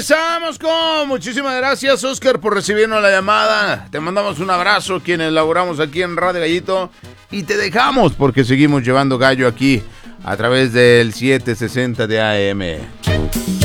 Regresamos con muchísimas gracias, Oscar, por recibirnos la llamada. Te mandamos un abrazo, quienes laboramos aquí en Radio Gallito. Y te dejamos porque seguimos llevando gallo aquí a través del 760 de AM.